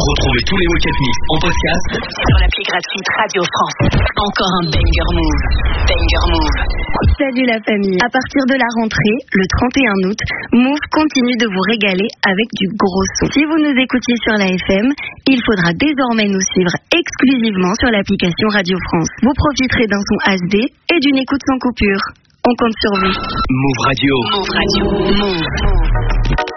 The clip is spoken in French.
Retrouvez tous les Wake Up Mix en podcast sur l'appli gratuite Radio France. Encore un banger move. Banger move. Salut la famille. À partir de la rentrée, le 31 août, Move continue de vous régaler avec du gros son. Si vous nous écoutiez sur la FM, il faudra désormais nous suivre exclusivement sur l'application Radio France. Vous profiterez d'un son HD et d'une écoute sans coupure. On compte sur vous. Move Radio. Move Radio. Move.